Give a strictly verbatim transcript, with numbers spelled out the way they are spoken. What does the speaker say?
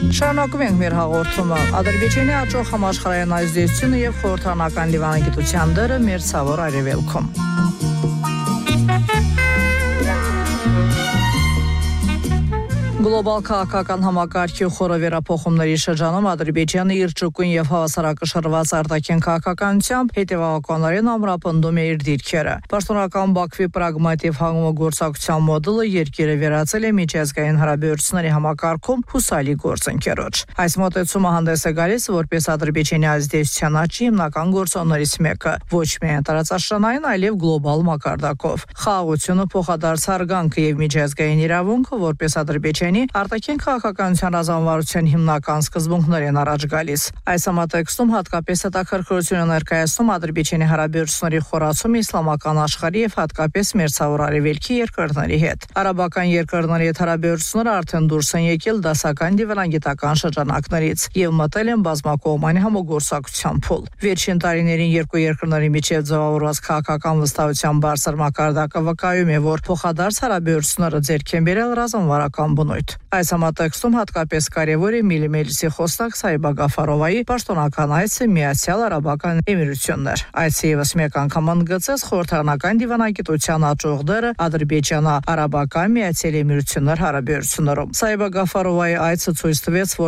Շարունակում ենք մեր հաղորդումը։ Ադրբեջանի աճող համաշխարհային ազդեցությունը եւ խորհրդանական դիվանագիտության դերը մեր ցավոտ արևելքում։ Գլոբալ քաղաքական համակարգի խորը վերափոխումների շրջանում Ադրբեջանը իր ճկուն եւ հավասարակշռված արտաքին քաղաքականությամբ հետեւականորեն ամրապնդում է իր դիրքերը։ Պաշտոնական Բաքվի պրագմատիվ համագործակցության մոդելը երկիրը վերածել է միջազգային հարաբերությունների համակարգում հուսալի գործընկերոջ։ Այս մոտեցումը հանդես է գալիս որպես Ադրբեջանի ազդեցության աճի հիմնական գործոններից մեկը, ոչ միայն տարածաշրջանային, այլև գլոբալ մակարդակով։ Խաղաղությունը փոխադարձ հարգանքը եւ միջազգային իրավունքը որպես Ադրբեջանի արտաքին քաղաքականության ռազմավարության հիմնական սկզբունքներ են առաջ գալիս։ Այս համատեքստում հատկապես հետաքրքրություն է ներկայացնում Ադրբեջանի հարաբերությունների խորացումը իսլամական աշխարհի եւ հատկապես մերձավոր արևելքի երկրների հետ։ Արաբական երկրների հետ հարաբերությունները արդեն դուրս են եկել դասական դիվանագիտական շրջանակներից եւ մտել են բազմակողմանի համագործակցության փուլ։ Վերջին տարիներին երկու երկրների միջև ձևավորված քաղաքական վստահության բարձր մակարդակը վկայում է, որ փոխադարձ հարաբերությունները ձեռք են բերել ռազմավարական բնույթ։ Այս համատեքստում հատկապես կարևոր է Միլիմելիսի խոսնակ Սայբա Գաֆարովայի պաշտոնական այցը Միացյալ Արաբական Էմիրություններ։ Այցը ևս մեկ անգամ ընդգծեց խորհրդանական դիվանագիտության աճող դերը Ադրբեջանա-արաբական Միացյալ Էմիրություններ հարաբերություններում։ Սայբա Գաֆարովայի այցը ցույց տվեց, որ